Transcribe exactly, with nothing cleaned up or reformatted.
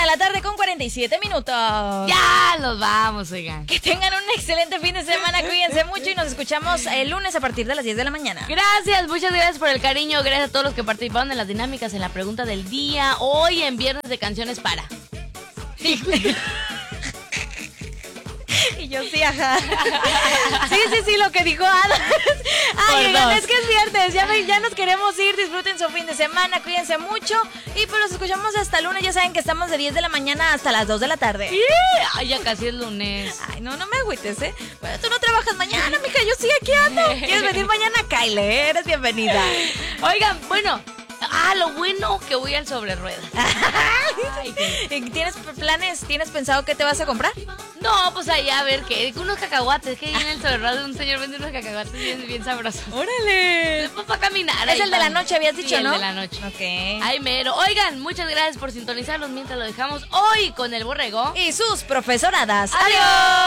de la tarde con cuarenta y siete minutos. Ya nos vamos, oigan. Que tengan un excelente fin de semana, cuídense mucho y nos escuchamos el lunes a partir de las diez de la mañana. Gracias, muchas gracias por el cariño. Gracias a todos los que participaron en las dinámicas, en la pregunta del día. Hoy en Viernes de Canciones para. Y yo sí, ajá. Sí, sí, sí, lo que dijo Ada. Ay, oigan, es que es viernes, ya, me, ya nos queremos ir. Disfruten su fin de semana, cuídense mucho. Y pues los escuchamos hasta el lunes. Ya saben que estamos de diez de la mañana hasta las dos de la tarde. Yeah. Ay, ya casi es lunes. Ay, no, no me agüites, ¿eh? Bueno, tú no trabajas mañana, mija, yo sí aquí ando. ¿Quieres venir mañana, Kyle? Eres bienvenida. Oigan, bueno, ah, lo bueno que voy al sobre ruedas. Ay, qué... ¿Tienes planes? ¿Tienes pensado qué te vas a comprar? No, pues allá a ver qué, unos cacahuates, que viene el sobre ruedas de un señor vende unos cacahuates bien, bien sabrosos. ¡Órale! Pues para caminar. Es el de la noche, habías dicho, sí, ¿no? El de la noche. Ok. Ay, mero. Oigan, muchas gracias por sintonizarlos mientras lo dejamos hoy con el borrego y sus profesoradas. ¡Adiós!